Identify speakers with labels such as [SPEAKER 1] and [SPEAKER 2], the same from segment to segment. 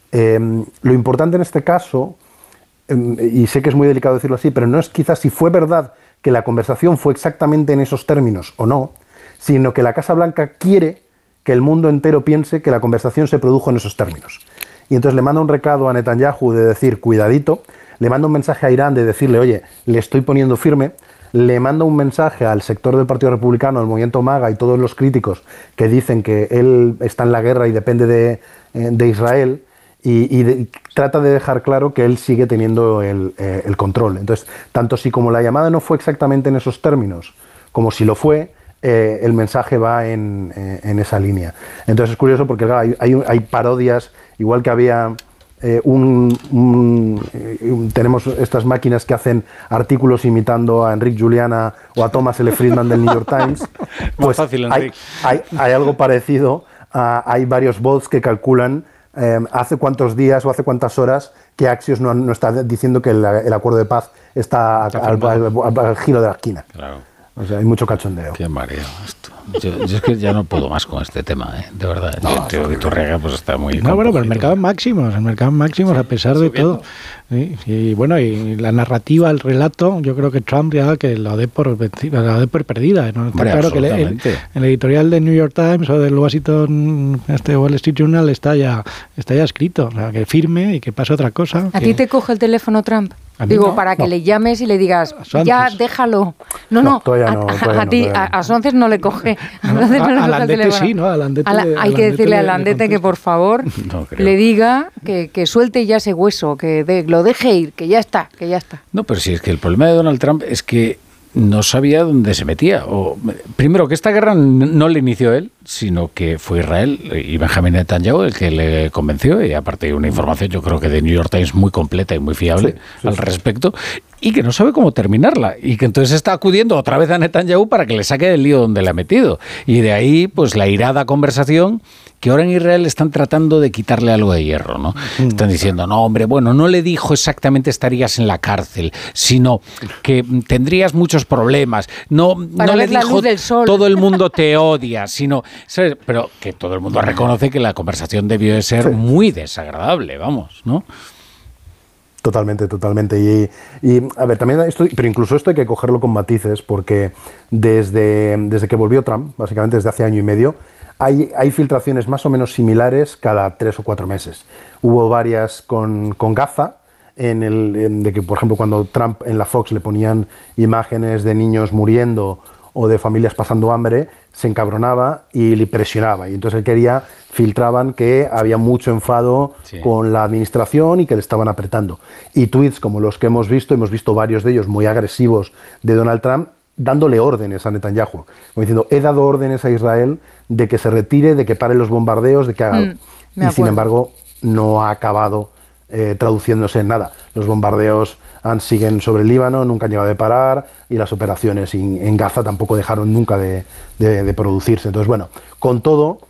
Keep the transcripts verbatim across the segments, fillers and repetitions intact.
[SPEAKER 1] Eh, lo importante en este caso, eh, y sé que es muy delicado decirlo así, pero no es quizás si fue verdad que la conversación fue exactamente en esos términos o no, sino que la Casa Blanca quiere que el mundo entero piense que la conversación se produjo en esos términos. Y entonces le manda un recado a Netanyahu de decir, cuidadito, le manda un mensaje a Irán de decirle, oye, le estoy poniendo firme, le manda un mensaje al sector del Partido Republicano, al movimiento MAGA y todos los críticos que dicen que él está en la guerra y depende de, de Israel, y, y, de, y trata de dejar claro que él sigue teniendo el, eh, el control. Entonces, tanto si como la llamada no fue exactamente en esos términos, como si lo fue, eh, el mensaje va en, eh, en esa línea. Entonces es curioso porque claro, hay, hay, hay parodias, igual que había... Eh, un, un, un, tenemos estas máquinas que hacen artículos imitando a Enrique Juliana o a Thomas L. Friedman del New York Times. Pues fácil, hay, hay, hay algo parecido. Uh, hay varios bots que calculan eh, hace cuántos días o hace cuántas horas que Axios no, no está diciendo que el, el acuerdo de paz está al, al, al, al giro de la esquina. Claro. O sea, hay mucho cachondeo.
[SPEAKER 2] Qué mareo esto. Yo, yo es que ya no puedo más con este tema, ¿eh? De verdad. No, el tío Iturrega pues está muy...
[SPEAKER 3] No, bueno, pero el mercado en máximos, el mercado en máximos a pesar de todo. Y, y bueno, y la narrativa, el relato, yo creo que Trump ya que lo dé por, la dé por perdida, ¿no? Está Hombre, claro que el, el, el editorial del New York Times o del Washington, este Wall Street Journal está ya, está ya escrito, o sea, que firme y que pase otra cosa.
[SPEAKER 4] ¿A
[SPEAKER 3] que...
[SPEAKER 4] ti te coge el teléfono Trump? Digo, no, para que no. le llames y le digas, ya, déjalo. No, no, no, a, no a, a ti, no, a, a Sonces no le coge. A,
[SPEAKER 3] no, a, no a Landete sí, ¿no? A Landete,
[SPEAKER 4] a la, hay
[SPEAKER 3] a
[SPEAKER 4] que
[SPEAKER 3] Landete
[SPEAKER 4] decirle
[SPEAKER 3] le,
[SPEAKER 4] a Landete que, por favor, no le diga que, que suelte ya ese hueso, que de, lo deje ir, que ya está, que ya está.
[SPEAKER 2] No, pero si es que el problema de Donald Trump es que no sabía dónde se metía. O, primero, que esta guerra no la inició él, sino que fue Israel y Benjamin Netanyahu el que le convenció, y aparte una información yo creo que de New York Times muy completa y muy fiable sí, sí, al sí. respecto, y que no sabe cómo terminarla, y que entonces está acudiendo otra vez a Netanyahu para que le saque del lío donde le ha metido. Y de ahí, pues la irada conversación que ahora en Israel están tratando de quitarle algo de hierro, ¿no? Mm. Están diciendo, no, hombre, bueno, no le dijo exactamente estarías en la cárcel, sino que tendrías muchos problemas. No, no le dijo todo el mundo te odia, sino... ¿sabes? Pero que todo el mundo reconoce que la conversación debió de ser sí. muy desagradable, vamos, ¿no?
[SPEAKER 1] Totalmente, totalmente. Y, y a ver, también esto, pero incluso esto hay que cogerlo con matices, porque desde, desde que volvió Trump, básicamente desde hace año y medio, Hay, hay filtraciones más o menos similares cada tres o cuatro meses. Hubo varias con, con Gaza, en el, en de que, por ejemplo, cuando Trump en la Fox le ponían imágenes de niños muriendo o de familias pasando hambre, se encabronaba y le presionaba. Y entonces él quería, filtraban que había mucho enfado sí. con la administración y que le estaban apretando. Y tweets como los que hemos visto, hemos visto varios de ellos muy agresivos de Donald Trump, dándole órdenes a Netanyahu, como diciendo, he dado órdenes a Israel de que se retire, de que pare los bombardeos, de que haga... Mm, y sin embargo, no ha acabado eh, traduciéndose en nada. Los bombardeos han, siguen sobre el Líbano, nunca han llegado a parar, y las operaciones en, en Gaza tampoco dejaron nunca de, de, de producirse. Entonces, bueno, con todo,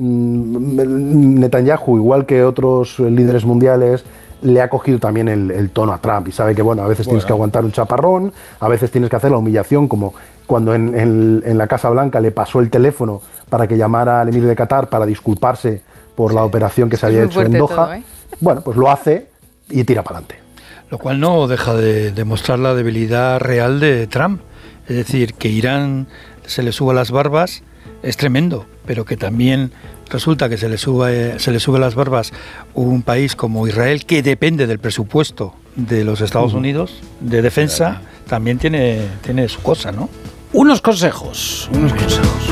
[SPEAKER 1] mmm, Netanyahu, igual que otros líderes mundiales, le ha cogido también el, el tono a Trump y sabe que, bueno, a veces bueno. tienes que aguantar un chaparrón, a veces tienes que hacer la humillación, como cuando en, en, en la Casa Blanca le pasó el teléfono para que llamara al emir de Qatar para disculparse por sí. la operación que se había hecho en Doha. Todo, ¿eh? Bueno, pues lo hace y tira para adelante.
[SPEAKER 5] Lo cual no deja de demostrar la debilidad real de Trump. Es decir, que Irán se le suba las barbas es tremendo, pero que también resulta que se le sube se le sube las barbas un país como Israel, que depende del presupuesto de los Estados uh-huh. Unidos de defensa, también tiene, tiene su cosa, ¿no?
[SPEAKER 2] Unos consejos, unos consejos.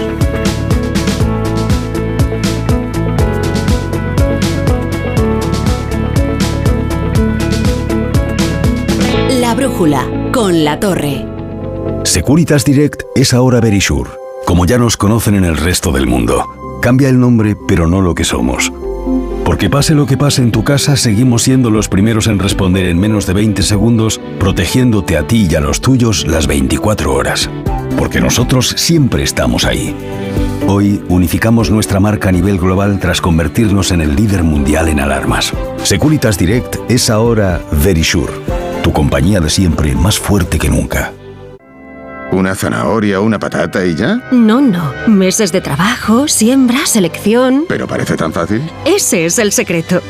[SPEAKER 6] La brújula con La Torre.
[SPEAKER 7] Securitas Direct es ahora Verisure, como ya nos conocen en el resto del mundo. Cambia el nombre, pero no lo que somos. Porque pase lo que pase en tu casa, seguimos siendo los primeros en responder en menos de veinte segundos, protegiéndote a ti y a los tuyos las veinticuatro horas. Porque nosotros siempre estamos ahí. Hoy unificamos nuestra marca a nivel global tras convertirnos en el líder mundial en alarmas. Securitas Direct es ahora Verisure, tu compañía de siempre más fuerte que nunca.
[SPEAKER 8] ¿Una zanahoria o una patata y ya?
[SPEAKER 6] No, no. Meses de trabajo, siembra, selección...
[SPEAKER 8] ¿Pero parece tan fácil?
[SPEAKER 6] Ese es el secreto.